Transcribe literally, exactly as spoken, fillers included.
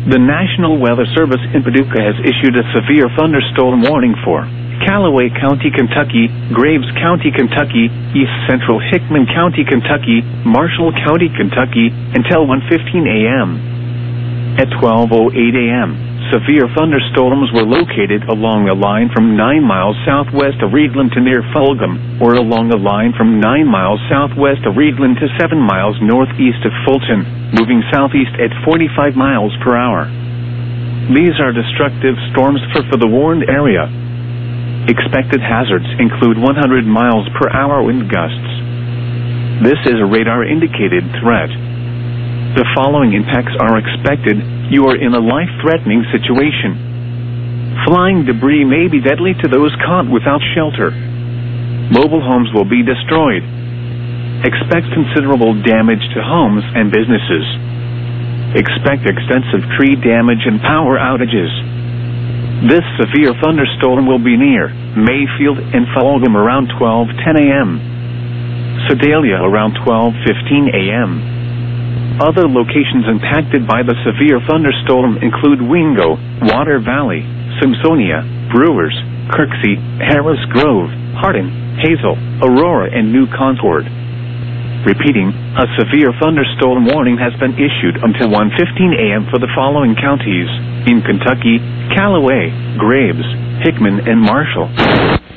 The National Weather Service in Paducah has issued a severe thunderstorm warning for Callaway County, Kentucky, Graves County, Kentucky, East Central Hickman County, Kentucky, Marshall County, Kentucky, until one fifteen a m At twelve oh eight a m, severe thunderstorms were located along a line from nine miles southwest of Reedland to near Fulgham, or along a line from nine miles southwest of Reedland to seven miles northeast of Fulton, moving southeast at forty-five miles per hour. These are destructive storms for, for the warned area. Expected hazards include one hundred miles per hour wind gusts. This is a radar-indicated threat. The following impacts are expected. You are in a life-threatening situation. Flying debris may be deadly to those caught without shelter. Mobile homes will be destroyed. Expect considerable damage to homes and businesses. Expect extensive tree damage and power outages. This severe thunderstorm will be near Mayfield and Fulgham around twelve ten a m Sedalia around twelve fifteen a m Other locations impacted by the severe thunderstorm include Wingo, Water Valley, Simpsonia, Brewers, Kirksey, Harris Grove, Hardin, Hazel, Aurora, and New Concord. Repeating, a severe thunderstorm warning has been issued until one fifteen a m for the following counties in Kentucky: Callaway, Graves, Hickman, and Marshall.